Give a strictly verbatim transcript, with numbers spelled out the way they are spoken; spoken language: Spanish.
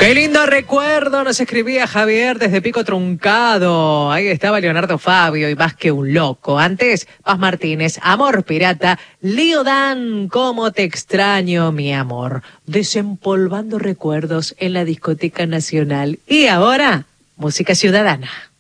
Qué lindo recuerdo, nos escribía Javier desde Pico Truncado. Ahí estaba Leonardo Fabio y Más que un loco. Antes, Paz Martínez, Amor Pirata, Lío Dan, cómo te extraño, mi amor. Desempolvando recuerdos en la Discoteca Nacional. Y ahora, música ciudadana.